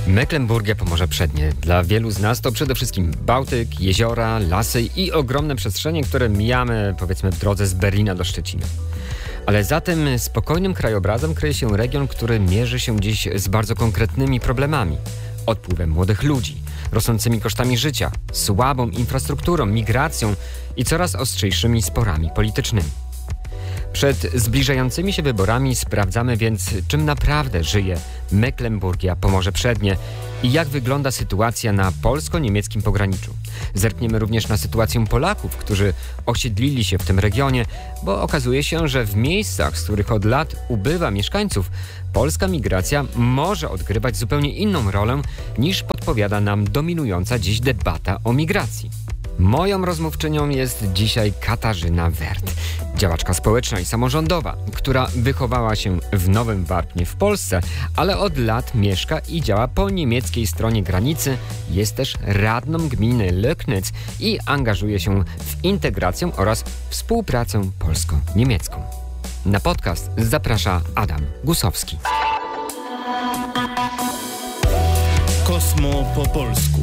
Mecklenburgia Pomorze Przednie. Dla wielu z nas to przede wszystkim Bałtyk, jeziora, lasy i ogromne przestrzenie, które mijamy, powiedzmy, w drodze z Berlina do Szczecina. Ale za tym spokojnym krajobrazem kryje się region, który mierzy się dziś z bardzo konkretnymi problemami. Odpływem młodych ludzi, rosnącymi kosztami życia, słabą infrastrukturą, migracją i coraz ostrzejszymi sporami politycznymi. Przed zbliżającymi się wyborami sprawdzamy więc, czym naprawdę żyje Mecklenburgia Pomorze Przednie i jak wygląda sytuacja na polsko-niemieckim pograniczu. Zerkniemy również na sytuację Polaków, którzy osiedlili się w tym regionie, bo okazuje się, że w miejscach, z których od lat ubywa mieszkańców, polska migracja może odgrywać zupełnie inną rolę niż podpowiada nam dominująca dziś debata o migracji. Moją rozmówczynią jest dzisiaj Katarzyna Wert, działaczka społeczna i samorządowa, która wychowała się w Nowym Warpnie w Polsce, ale od lat mieszka i działa po niemieckiej stronie granicy. Jest też radną gminy Löcknitz i angażuje się w integrację oraz współpracę polsko-niemiecką. Na podcast zaprasza Adam Gusowski. Kosmo po polsku.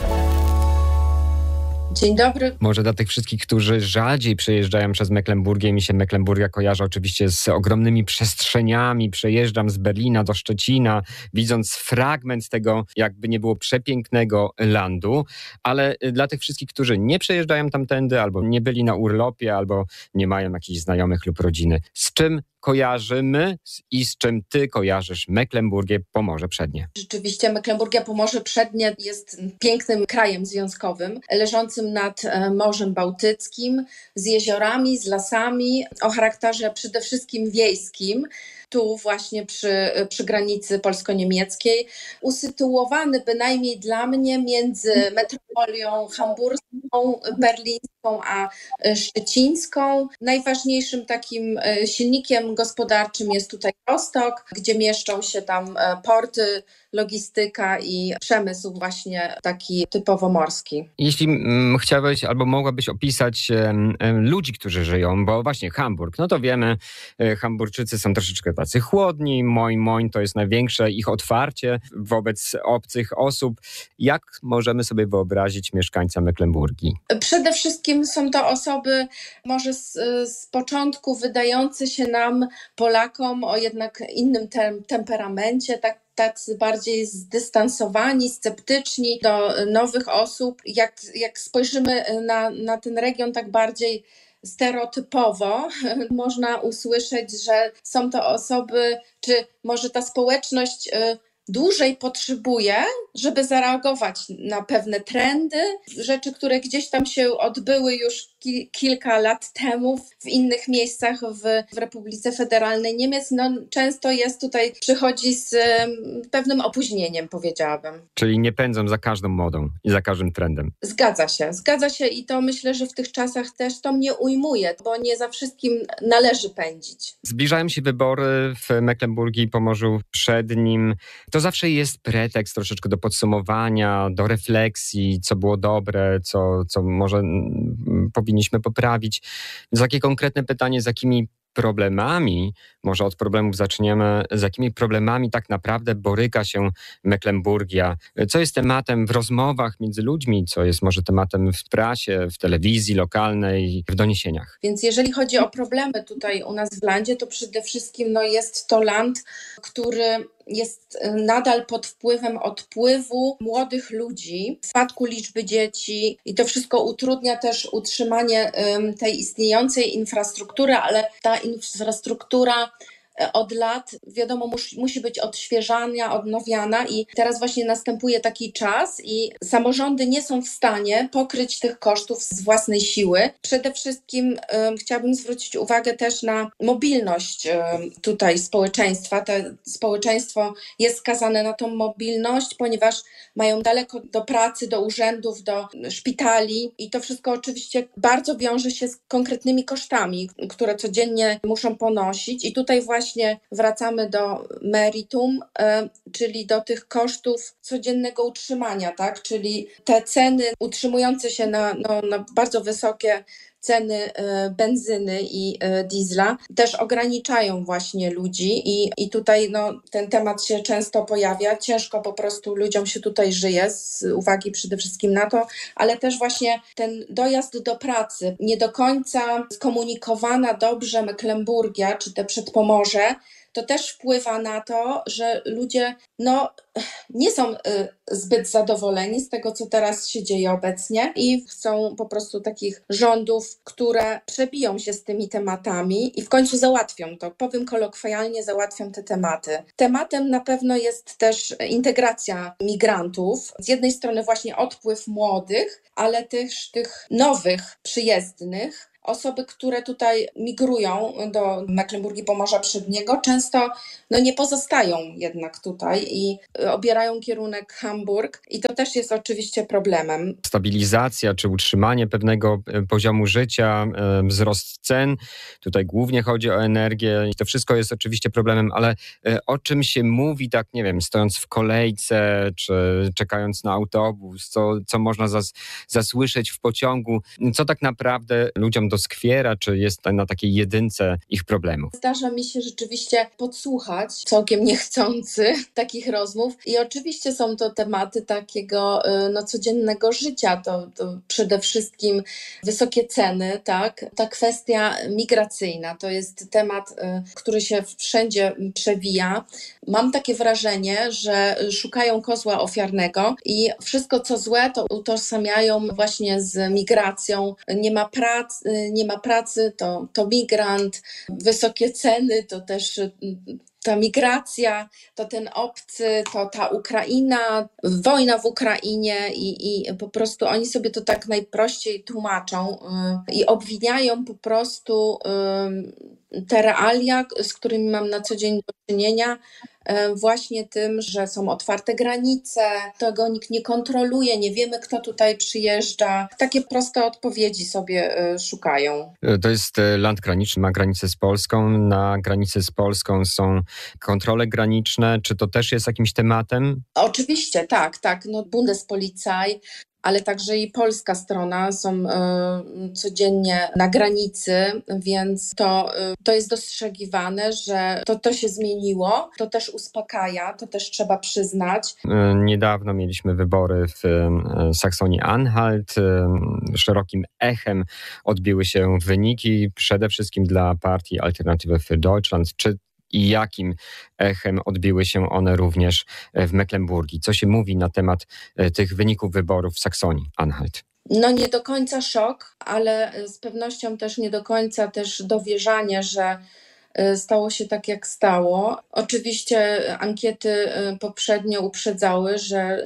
Dzień dobry. Może dla tych wszystkich, którzy rzadziej przejeżdżają przez Mecklenburgię, mi się Mecklenburgia kojarzy oczywiście z ogromnymi przestrzeniami. Przejeżdżam z Berlina do Szczecina, widząc fragment tego, jakby nie było, przepięknego landu. Ale dla tych wszystkich, którzy nie przejeżdżają tamtędy, albo nie byli na urlopie, albo nie mają jakichś znajomych lub rodziny, z czym kojarzymy i z czym ty kojarzysz Mecklenburgię Pomorze Przednie? Rzeczywiście Mecklenburgia Pomorze Przednie jest pięknym krajem związkowym, leżącym nad Morzem Bałtyckim, z jeziorami, z lasami, o charakterze przede wszystkim wiejskim. Tu właśnie przy granicy polsko-niemieckiej, usytuowany bynajmniej dla mnie między metropolią hamburską, berlińską a szczecińską. Najważniejszym takim silnikiem gospodarczym jest tutaj Rostock, gdzie mieszczą się tam porty, logistyka i przemysł właśnie taki typowo morski. Jeśli chciałeś albo mogłabyś opisać ludzi, którzy żyją, bo właśnie Hamburg, no to wiemy, Hamburczycy są troszeczkę tacy chłodni, moń to jest największe ich otwarcie wobec obcych osób. Jak możemy sobie wyobrazić mieszkańca Mecklenburgii? Przede wszystkim są to osoby może z początku wydające się nam, Polakom, o jednak innym temperamencie, tacy bardziej zdystansowani, sceptyczni do nowych osób. Jak spojrzymy na ten region tak bardziej stereotypowo, można usłyszeć, że są to osoby, czy może ta społeczność dłużej potrzebuje, żeby zareagować na pewne trendy, rzeczy, które gdzieś tam się odbyły już kilka lat temu w innych miejscach w Republice Federalnej Niemiec. No, często przychodzi z pewnym opóźnieniem, powiedziałabym. Czyli nie pędzą za każdą modą i za każdym trendem. Zgadza się i to myślę, że w tych czasach też to mnie ujmuje, bo nie za wszystkim należy pędzić. Zbliżają się wybory w Mecklenburgii Pomorzu Przednim. To zawsze jest pretekst troszeczkę do podsumowania, do refleksji, co było dobre, co może powinniśmy poprawić. Więc takie konkretne pytanie, z jakimi problemami, może od problemów zaczniemy, z jakimi problemami tak naprawdę boryka się Mecklenburgia? Co jest tematem w rozmowach między ludźmi, co jest może tematem w prasie, w telewizji lokalnej, w doniesieniach? Więc jeżeli chodzi o problemy tutaj u nas w landzie, to przede wszystkim jest to land, który jest nadal pod wpływem odpływu młodych ludzi, spadku liczby dzieci i to wszystko utrudnia też utrzymanie tej istniejącej infrastruktury, ale ta infrastruktura od lat, wiadomo, musi być odświeżana, odnowiana i teraz właśnie następuje taki czas i samorządy nie są w stanie pokryć tych kosztów z własnej siły. Przede wszystkim chciałabym zwrócić uwagę też na mobilność tutaj społeczeństwa. To społeczeństwo jest skazane na tą mobilność, ponieważ mają daleko do pracy, do urzędów, do szpitali i to wszystko oczywiście bardzo wiąże się z konkretnymi kosztami, które codziennie muszą ponosić i tutaj właśnie wracamy do meritum. czyli do tych kosztów codziennego utrzymania, tak? Czyli te ceny utrzymujące się na bardzo wysokie ceny benzyny i diesla też ograniczają właśnie ludzi i tutaj ten temat się często pojawia. Ciężko po prostu ludziom się tutaj żyje z uwagi przede wszystkim na to, ale też właśnie ten dojazd do pracy, nie do końca skomunikowana dobrze Mecklenburgia czy te Przedpomorze, to też wpływa na to, że ludzie nie są zbyt zadowoleni z tego, co teraz się dzieje obecnie i chcą po prostu takich rządów, które przebiją się z tymi tematami i w końcu załatwią to. Powiem kolokwialnie, załatwią te tematy. Tematem na pewno jest też integracja migrantów. Z jednej strony właśnie odpływ młodych, ale też tych nowych przyjezdnych. Osoby, które tutaj migrują do Mecklenburgii Pomorza Przedniego, często nie pozostają jednak tutaj i obierają kierunek Hamburg i to też jest oczywiście problemem. Stabilizacja czy utrzymanie pewnego poziomu życia, wzrost cen, tutaj głównie chodzi o energię i to wszystko jest oczywiście problemem, ale o czym się mówi, tak nie wiem, stojąc w kolejce czy czekając na autobus, co można zasłyszeć w pociągu, co tak naprawdę ludziom doskwiera, czy jest na takiej jedynce ich problemów? Zdarza mi się rzeczywiście podsłuchać, całkiem niechcący, takich rozmów i oczywiście są to tematy takiego codziennego życia, to przede wszystkim wysokie ceny, tak? Ta kwestia migracyjna to jest temat, który się wszędzie przewija. Mam takie wrażenie, że szukają kozła ofiarnego i wszystko co złe to utożsamiają właśnie z migracją. Nie ma pracy, to migrant, wysokie ceny, to też ta migracja, to ten obcy, to ta Ukraina, wojna w Ukrainie i po prostu oni sobie to tak najprościej tłumaczą i obwiniają po prostu te realia, z którymi mam na co dzień do czynienia, właśnie tym, że są otwarte granice, tego nikt nie kontroluje, nie wiemy, kto tutaj przyjeżdża. Takie proste odpowiedzi sobie szukają. To jest land graniczny, ma granicę z Polską. Na granicy z Polską są kontrole graniczne. Czy to też jest jakimś tematem? Oczywiście, tak. Bundespolizei, ale także i polska strona są codziennie na granicy, więc to jest dostrzegiwane, że to się zmieniło. To też uspokaja, to też trzeba przyznać. Niedawno mieliśmy wybory w Saksonii-Anhalt. Szerokim echem odbiły się wyniki, przede wszystkim dla partii Alternative für Deutschland. I jakim echem odbiły się one również w Mecklenburgii? Co się mówi na temat tych wyników wyborów w Saksonii-Anhalt? Nie do końca szok, ale z pewnością też nie do końca też dowierzanie, że stało się tak, jak stało. Oczywiście ankiety poprzednio uprzedzały, że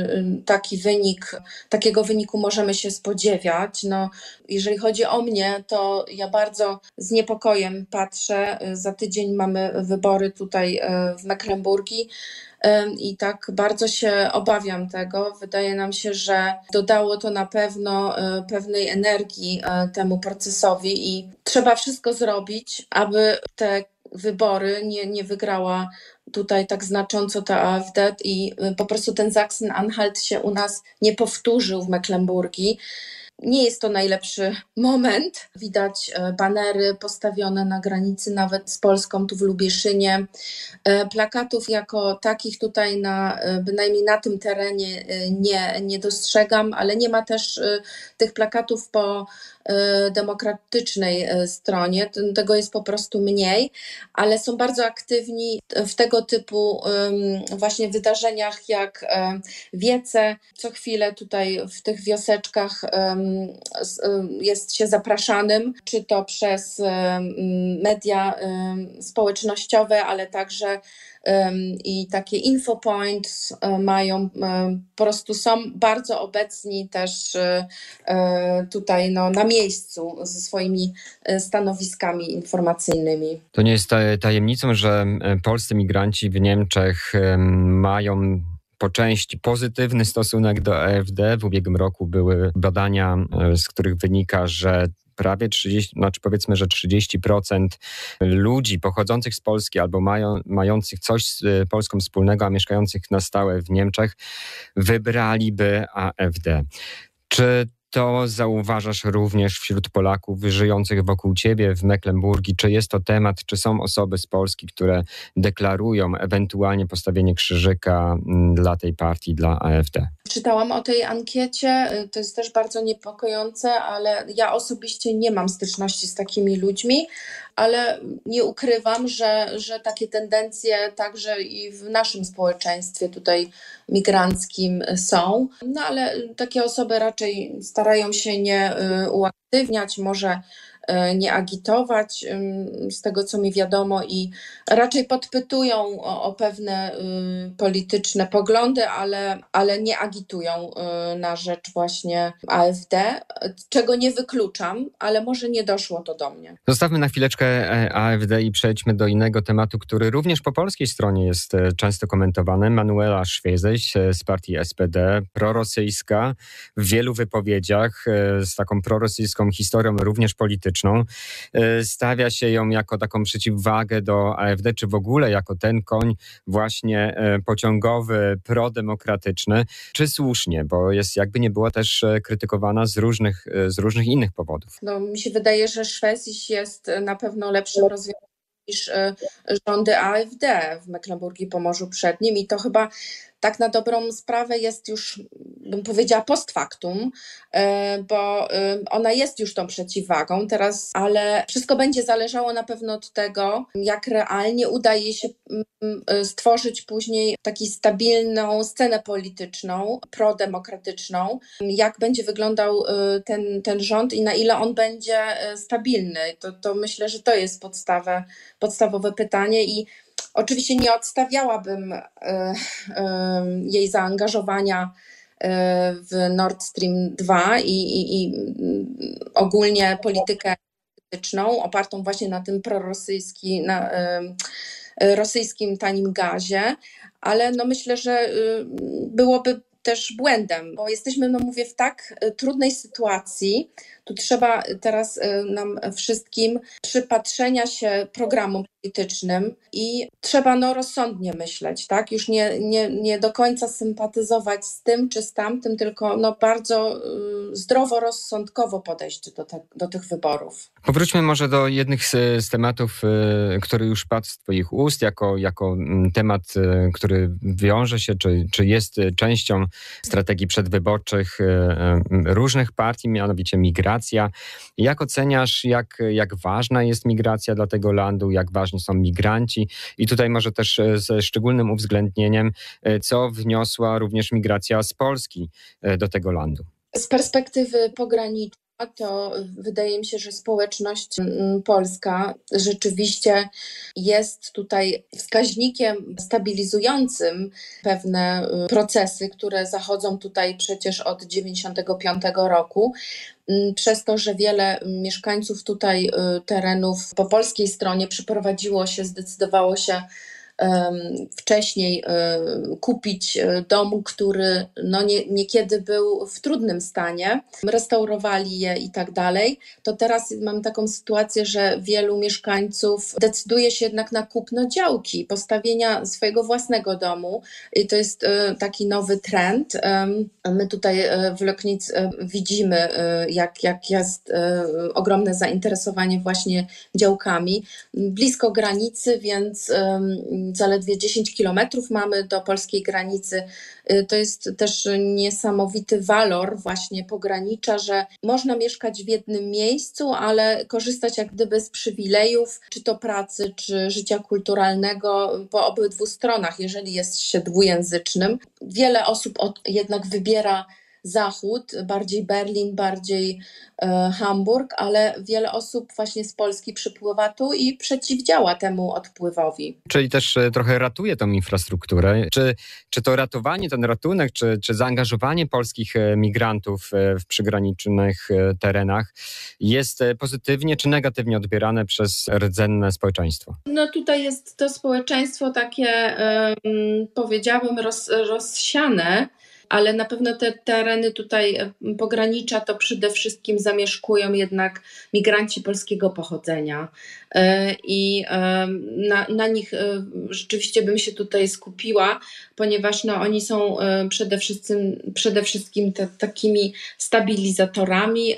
takiego wyniku możemy się spodziewać. Jeżeli chodzi o mnie, to ja bardzo z niepokojem patrzę. Za tydzień mamy wybory tutaj w Mecklenburgii. I tak bardzo się obawiam tego. Wydaje nam się, że dodało to na pewno pewnej energii temu procesowi i trzeba wszystko zrobić, aby te wybory nie wygrała tutaj tak znacząco ta AfD i po prostu ten Sachsen-Anhalt się u nas nie powtórzył w Mecklenburgii. Nie jest to najlepszy moment. Widać banery postawione na granicy nawet z Polską, tu w Lubieszynie. Plakatów jako takich tutaj bynajmniej na tym terenie nie dostrzegam, ale nie ma też tych plakatów po demokratycznej stronie. Tego jest po prostu mniej, ale są bardzo aktywni w tego typu właśnie wydarzeniach jak wiece. Co chwilę tutaj w tych wioseczkach jest się zapraszanym, czy to przez media społecznościowe, ale także i takie infopoints mają, po prostu są bardzo obecni też tutaj na miejscu ze swoimi stanowiskami informacyjnymi. To nie jest tajemnicą, że polscy migranci w Niemczech mają po części pozytywny stosunek do AfD. W ubiegłym roku były badania, z których wynika, że prawie 30, znaczy powiedzmy, że 30% ludzi pochodzących z Polski albo mających coś z Polską wspólnego, a mieszkających na stałe w Niemczech, wybraliby AfD. Czy to zauważasz również wśród Polaków żyjących wokół ciebie w Mecklenburgii? Czy jest to temat, czy są osoby z Polski, które deklarują ewentualnie postawienie krzyżyka dla tej partii, dla AfD? Czytałam o tej ankiecie, to jest też bardzo niepokojące, ale ja osobiście nie mam styczności z takimi ludźmi, ale nie ukrywam, że takie tendencje także i w naszym społeczeństwie tutaj migranckim są. No ale takie osoby raczej starają się nie uaktywniać, może nie agitować, z tego co mi wiadomo, i raczej podpytują o pewne polityczne poglądy, ale nie agitują na rzecz właśnie AfD, czego nie wykluczam, ale może nie doszło to do mnie. Zostawmy na chwileczkę AfD i przejdźmy do innego tematu, który również po polskiej stronie jest często komentowany. Manuela Schwesig z partii SPD, prorosyjska, w wielu wypowiedziach z taką prorosyjską historią również polityczną. Stawia się ją jako taką przeciwwagę do AfD, czy w ogóle jako ten koń właśnie pociągowy, prodemokratyczny. Czy słusznie, bo jest jakby nie było też krytykowana z różnych innych powodów. No, mi się wydaje, że Schwesig jest na pewno lepszym rozwiązaniem niż rządy AfD w Mecklenburgii Pomorzu Przednim i to chyba tak na dobrą sprawę jest już, bym powiedziała, post factum, bo ona jest już tą przeciwwagą teraz, ale wszystko będzie zależało na pewno od tego, jak realnie udaje się stworzyć później taką stabilną scenę polityczną, prodemokratyczną, jak będzie wyglądał ten rząd i na ile on będzie stabilny. To myślę, że to jest podstawowe pytanie i oczywiście nie odstawiałabym jej zaangażowania w Nord Stream 2 i ogólnie politykę energetyczną opartą właśnie na tym rosyjskim tanim gazie, ale no myślę, że byłoby też błędem, bo jesteśmy, no mówię, w tak trudnej sytuacji. Tu trzeba teraz nam wszystkim przypatrzenia się programom politycznym i trzeba rozsądnie myśleć, tak? Już nie do końca sympatyzować z tym czy z tamtym, tylko bardzo zdroworozsądkowo podejść do tych wyborów. Powróćmy może do jednych z tematów, który już padł z twoich ust, jako temat, który wiąże się, czy jest częścią strategii przedwyborczych różnych partii, mianowicie migracja. Jak oceniasz, jak ważna jest migracja dla tego landu, jak ważni są migranci i tutaj może też ze szczególnym uwzględnieniem, co wniosła również migracja z Polski do tego landu? Z perspektywy pogranicza to wydaje mi się, że społeczność polska rzeczywiście jest tutaj wskaźnikiem stabilizującym pewne procesy, które zachodzą tutaj przecież od 1995 roku. Przez to, że wiele mieszkańców tutaj terenów po polskiej stronie zdecydowało się wcześniej kupić dom, który niekiedy był w trudnym stanie, restaurowali je i tak dalej, to teraz mam taką sytuację, że wielu mieszkańców decyduje się jednak na kupno działki, postawienia swojego własnego domu i to jest taki nowy trend. My tutaj w Löcknitz widzimy, jak jest ogromne zainteresowanie właśnie działkami. Blisko granicy, więc zaledwie 10 kilometrów mamy do polskiej granicy. To jest też niesamowity walor właśnie pogranicza, że można mieszkać w jednym miejscu, ale korzystać jak gdyby z przywilejów, czy to pracy, czy życia kulturalnego po obydwu stronach, jeżeli jest się dwujęzycznym. Wiele osób jednak wybiera Zachód, bardziej Berlin, bardziej Hamburg, ale wiele osób właśnie z Polski przypływa tu i przeciwdziała temu odpływowi. Czyli też trochę ratuje tą infrastrukturę. Czy to ratowanie, ten ratunek, czy zaangażowanie polskich migrantów w przygranicznych terenach jest pozytywnie czy negatywnie odbierane przez rdzenne społeczeństwo? No tutaj jest to społeczeństwo takie, powiedziałabym, rozsiane. ale na pewno te tereny tutaj pogranicza to przede wszystkim zamieszkują jednak migranci polskiego pochodzenia. I na nich rzeczywiście bym się tutaj skupiła, ponieważ oni są przede wszystkim takimi stabilizatorami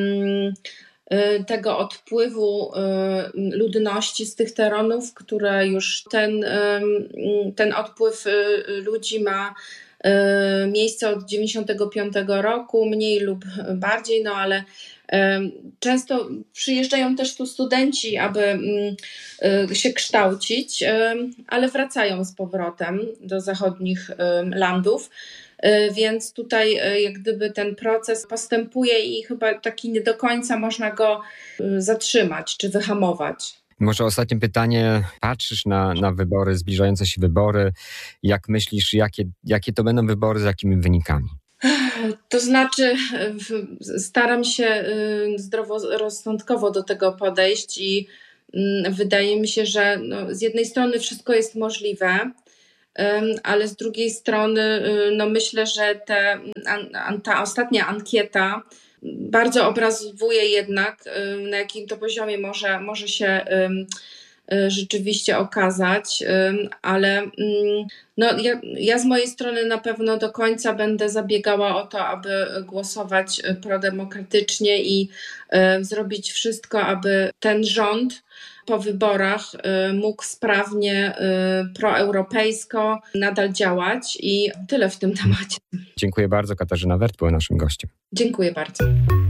tego odpływu ludności z tych terenów, które już ten odpływ ludzi ma miejsce od 95 roku, mniej lub bardziej, ale często przyjeżdżają też tu studenci, aby się kształcić, ale wracają z powrotem do zachodnich landów. Więc tutaj jak gdyby ten proces postępuje i chyba taki nie do końca można go zatrzymać czy wyhamować. Może ostatnie pytanie. Patrzysz na wybory, zbliżające się wybory. Jak myślisz, jakie to będą wybory, z jakimi wynikami? To znaczy, staram się zdroworozsądkowo do tego podejść i wydaje mi się, że z jednej strony wszystko jest możliwe, ale z drugiej strony myślę, że ta ostatnia ankieta bardzo obrazuje jednak, na jakim to poziomie może się rzeczywiście okazać, ale ja z mojej strony na pewno do końca będę zabiegała o to, aby głosować prodemokratycznie i zrobić wszystko, aby ten rząd po wyborach mógł sprawnie proeuropejsko nadal działać i tyle w tym temacie. Dziękuję bardzo. Katarzyna Wert była naszym gościem. Dziękuję bardzo.